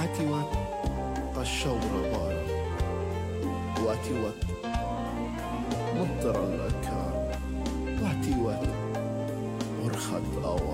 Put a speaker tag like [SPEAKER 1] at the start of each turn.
[SPEAKER 1] أتيوت الشورى بارا وأتيوت مطر الأكار وأتيوت ورخت أوار.